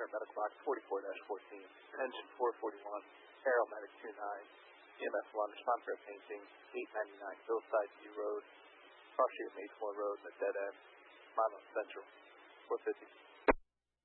Medical Box 44-14, Engine 441, Aeromedic 29, EMS 1, respond for a painting, 899 Hillside View Road, cross street of Mayflower Road, at dead end, Monmouth Central, 450.